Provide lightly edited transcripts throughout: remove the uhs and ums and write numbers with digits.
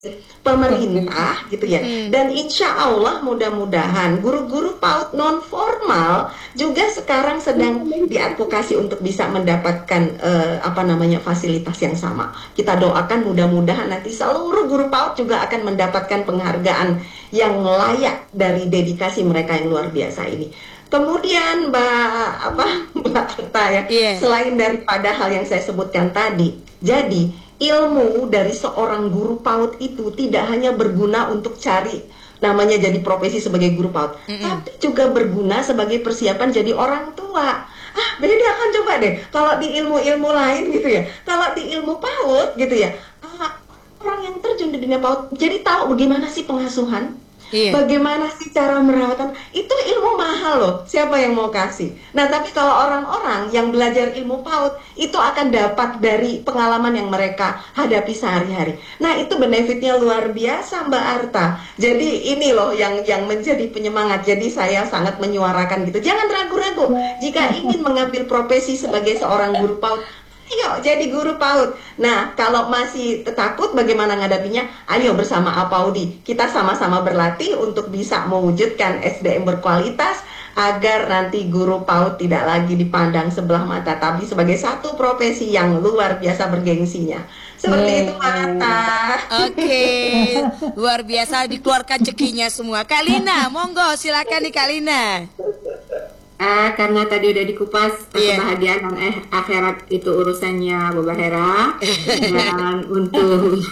pemerintah gitu ya. Dan insya Allah mudah-mudahan guru-guru PAUD non formal juga sekarang sedang diadvokasi untuk bisa mendapatkan apa namanya fasilitas yang sama. Kita doakan mudah-mudahan nanti seluruh guru PAUD juga akan mendapatkan penghargaan yang layak dari dedikasi mereka yang luar biasa ini. Kemudian Mbak Arta ya, selain daripada hal yang saya sebutkan tadi, jadi ilmu dari seorang guru PAUD itu tidak hanya berguna untuk cari namanya jadi profesi sebagai guru PAUD, tapi juga berguna sebagai persiapan jadi orang tua. Beda kan coba deh kalau di ilmu-ilmu lain gitu ya. Kalau di ilmu PAUD gitu ya, orang yang terjun di dunia PAUD jadi tahu bagaimana sih pengasuhan. Bagaimana sih cara merawatan? Itu ilmu mahal loh. Siapa yang mau kasih? Nah, tapi kalau orang-orang yang belajar ilmu PAUD itu akan dapat dari pengalaman yang mereka hadapi sehari-hari. Nah, itu benefitnya luar biasa, Mbak Arta. Jadi ini loh yang menjadi penyemangat. Jadi saya sangat menyuarakan gitu. Jangan ragu-ragu jika ingin mengambil profesi sebagai seorang guru PAUD. Ayo jadi guru PAUD. Nah, kalau masih takut bagaimana ngadapinya? Ayo bersama Apaudi. Kita sama-sama berlatih untuk bisa mewujudkan SDM berkualitas agar nanti guru PAUD tidak lagi dipandang sebelah mata, tapi sebagai satu profesi yang luar biasa bergengsinya. Seperti itu, Marta. Oke, luar biasa dikeluarkan cekinya semua. Kak Lina, monggo silakan nih Kak Lina. Karena tadi udah dikupas kebahagiaan dan akhirat itu urusannya Baba Hera dan untuk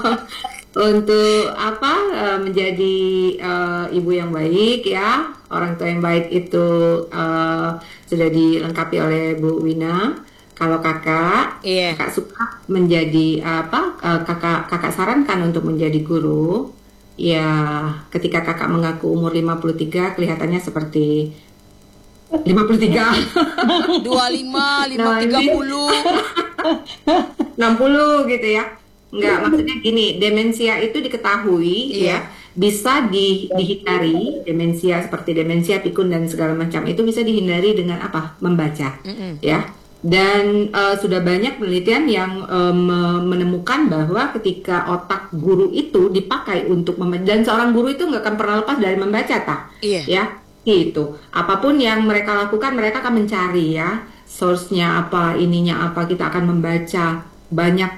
apa menjadi ibu yang baik ya, orang tua yang baik itu sudah dilengkapi oleh Bu Wina. Kalau kakak suka menjadi apa, kakak sarankan untuk menjadi guru ya. Ketika kakak mengaku umur 53 kelihatannya seperti 53 25 30 60 gitu ya. Enggak, maksudnya gini, demensia itu diketahui ya bisa dihindari. Demensia seperti demensia pikun dan segala macam itu bisa dihindari dengan apa? Membaca ya. Dan sudah banyak penelitian yang menemukan bahwa ketika otak guru itu dipakai untuk membaca, dan seorang guru itu nggak akan pernah lepas dari membaca ya. Gitu. Apapun yang mereka lakukan, mereka akan mencari ya, source-nya apa, ininya apa, kita akan membaca banyak,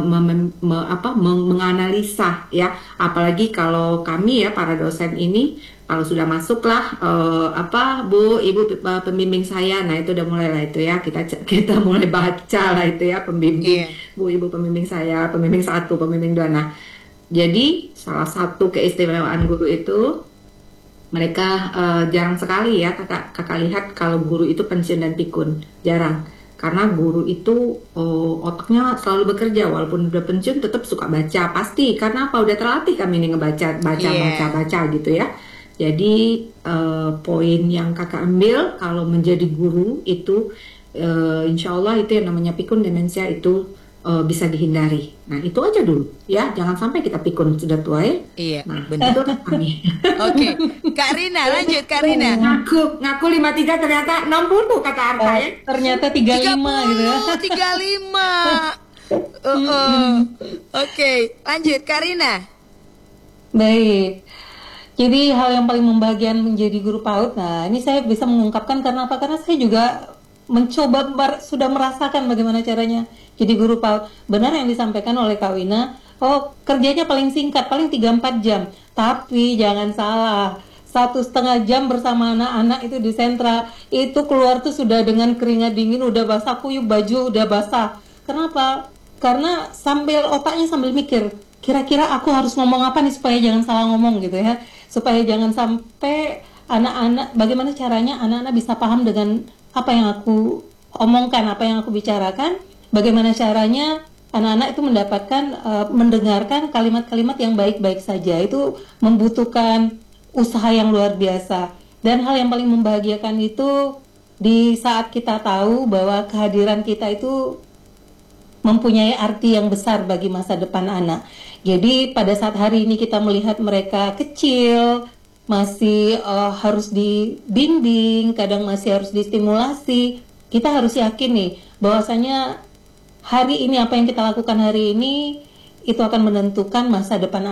menganalisa ya. Apalagi kalau kami ya para dosen ini, kalau sudah masuklah Bu, Ibu pembimbing saya, nah itu udah mulai lah itu ya, kita mulai baca lah itu ya, pembimbing Bu, Ibu pembimbing saya, pembimbing 1, pembimbing 2. Nah, jadi salah satu keistimewaan guru itu mereka jarang sekali ya kakak lihat kalau guru itu pensiun dan pikun, jarang. Karena guru itu otaknya selalu bekerja, walaupun udah pensiun tetap suka baca pasti. Karena apa? Udah terlatih kami ini baca gitu ya. Jadi poin yang kakak ambil kalau menjadi guru itu insya Allah itu yang namanya pikun demensia itu bisa dihindari. Nah itu aja dulu ya, jangan sampai kita pikun sudah tua ya. Iya, nah, benar. Oke, Kak Rina, lanjut Kak Rina. Ngaku 53 ternyata 60 kata Arta ya. Ternyata 35 gitu ya. 35. Oke, lanjut Kak Rina. Baik. Jadi hal yang paling membahagiakan menjadi guru PAUD. Nah, ini saya bisa mengungkapkan karena apa? Karena saya juga mencoba sudah merasakan bagaimana caranya jadi guru PAUD. Benar yang disampaikan oleh Kak Wina, kerjanya paling singkat, paling 3-4 jam. Tapi jangan salah, 1,5 jam bersama anak-anak itu di sentra, itu keluar tuh sudah dengan keringat dingin, udah basah kuyup, baju udah basah. Kenapa? Karena otaknya sambil mikir, kira-kira aku harus ngomong apa nih supaya jangan salah ngomong gitu ya. Supaya jangan sampai anak-anak, bagaimana caranya anak-anak bisa paham dengan apa yang aku omongkan, apa yang aku bicarakan, bagaimana caranya anak-anak itu mendapatkan, mendengarkan kalimat-kalimat yang baik-baik saja. Itu membutuhkan usaha yang luar biasa. Dan hal yang paling membahagiakan itu di saat kita tahu bahwa kehadiran kita itu mempunyai arti yang besar bagi masa depan anak. Jadi pada saat hari ini kita melihat mereka kecil, masih harus dibimbing, kadang masih harus distimulasi. Kita harus yakin nih bahwasanya hari ini apa yang kita lakukan hari ini itu akan menentukan masa depan